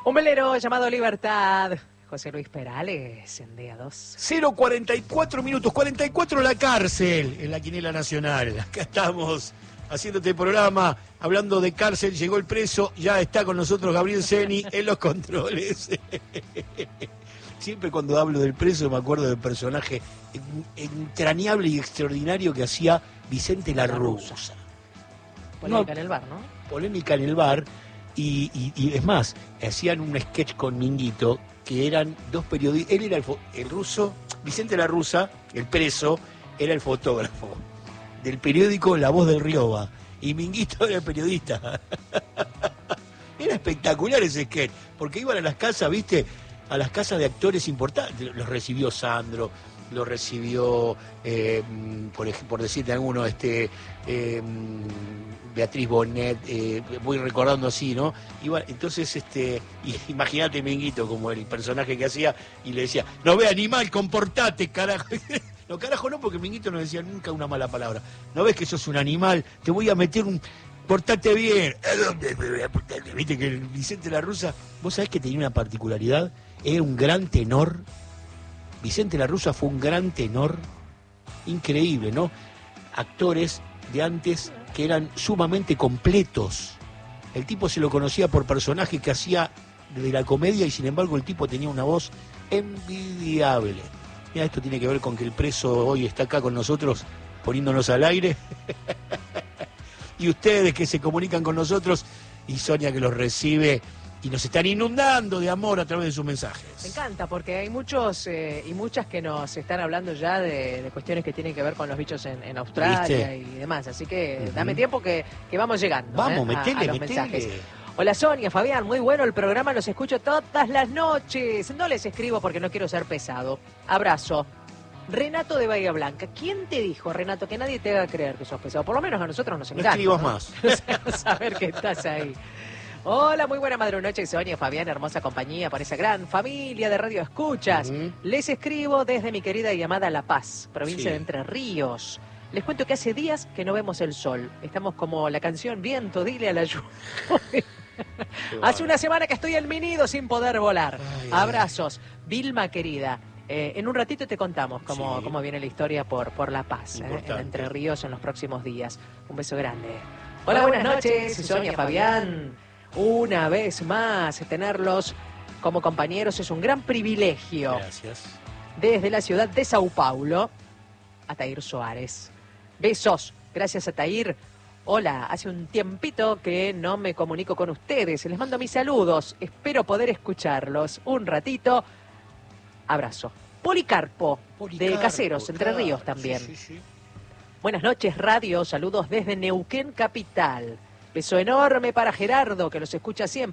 Un velero llamado Libertad. José Luis Perales, en día 2. 0:44 minutos, 44 la cárcel en la Quiniela Nacional. Acá estamos haciendo este programa, hablando de cárcel, llegó el preso, ya está con nosotros Gabriel Ceni en los controles. Siempre cuando hablo del preso me acuerdo del personaje entrañable y extraordinario que hacía Vicente La Russa. Polémica en el bar, ¿no? Polémica en el bar, y es más, hacían un sketch con Minguito, que eran dos periodistas. Él era el ruso, Vicente La Russa, el preso, era el fotógrafo del periódico La Voz del Rioba, y Minguito era el periodista. Era espectacular ese sketch, porque iban a las casas, ¿viste? A las casas de actores importantes. Los recibió Sandro, lo recibió, por decirte alguno, Beatriz Bonet, voy recordando así, ¿no? Entonces, imagínate Minguito como el personaje que hacía, y le decía, no ve animal, comportate, carajo. No, carajo no, porque Minguito no decía nunca una mala palabra. No ves que sos un animal, te voy a meter un... Portate bien. ¿A dónde me voy a portar? Viste que el Vicente La Russa, vos sabés que tenía una particularidad, era un gran tenor. Vicente La Russa fue un gran tenor, increíble, ¿no? Actores de antes que eran sumamente completos. El tipo se lo conocía por personaje que hacía de la comedia, y sin embargo el tipo tenía una voz envidiable. Mira, esto tiene que ver con que el preso hoy está acá con nosotros, poniéndonos al aire. Y ustedes que se comunican con nosotros, y Sonia que los recibe, y nos están inundando de amor a través de sus mensajes. Me encanta, porque hay muchos y muchas que nos están hablando ya de cuestiones que tienen que ver con los bichos en Australia. ¿Viste? Y demás. Así que dame tiempo que vamos llegando. Vamos, a los metele. mensajes. Hola Sonia, Fabián, muy bueno el programa, los escucho todas las noches. No les escribo porque no quiero ser pesado. Abrazo. Renato de Bahía Blanca. ¿Quién te dijo, Renato, que nadie te haga creer que sos pesado? Por lo menos a nosotros nos encanta. No escribas más. Saber que estás ahí. Hola, muy buena madrunoche, Sonia, Fabián, hermosa compañía por esa gran familia de Radio Escuchas. Les escribo desde mi querida y amada La Paz, provincia de Entre Ríos. Les cuento que hace días que no vemos el sol. Estamos como la canción Viento, dile a la lluvia. Hace una semana que estoy en mi nido sin poder volar. Abrazos. Vilma, querida. En un ratito te contamos cómo viene la historia por La Paz, en Entre Ríos en los próximos días. Un beso grande. Hola, buenas noches, Sonia, Fabián. Una vez más, tenerlos como compañeros es un gran privilegio. Gracias. Desde la ciudad de Sao Paulo, Atair Soares. Besos. Gracias, Atair. Hola, hace un tiempito que no me comunico con ustedes. Les mando mis saludos. Espero poder escucharlos un ratito. Abrazo. Policarpo, de Caseros, Entre Ríos también. Sí. Buenas noches, radio. Saludos desde Neuquén Capital. Beso enorme para Gerardo, que los escucha siempre.